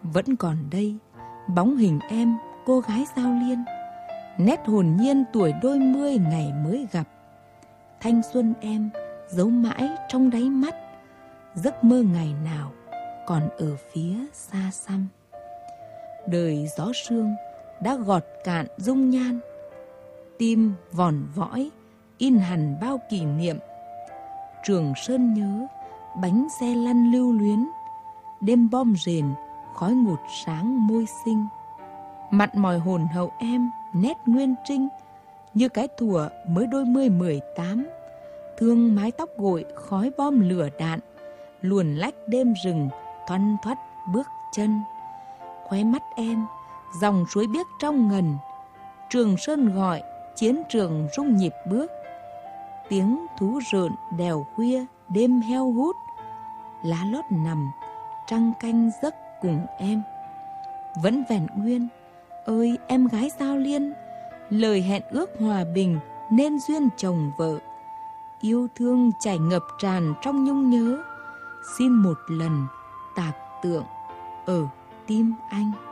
Vẫn còn đây, bóng hình em, cô gái Giao Liên, nét hồn nhiên tuổi đôi mươi ngày mới gặp. Thanh xuân em giấu mãi trong đáy mắt, giấc mơ ngày nào còn ở phía xa xăm. Đời gió sương đã gọt cạn dung nhan, tim vòn või in hằn bao kỷ niệm. Trường Sơn nhớ, bánh xe lăn lưu luyến, đêm bom rền, khói ngụt sáng môi xinh. Mặn mòi hồn hậu em, nét nguyên trinh, như cái thuở mới đôi mươi 18. Thương mái tóc gội khói bom lửa đạn, luồn lách đêm rừng, thoăn thoắt bước chân. Khóe mắt em, dòng suối biếc trong ngần, Trường Sơn gọi, chiến trường rung nhịp bước. Tiếng thú rợn đèo khuya, đêm heo hút, lá lót nằm, trăng canh giấc cùng em. Vẫn vẹn nguyên, ơi em gái Giao Liên, lời hẹn ước hòa bình nên duyên chồng vợ. Yêu thương chảy ngập tràn trong nhung nhớ, xin một lần tạc tượng ở tim anh.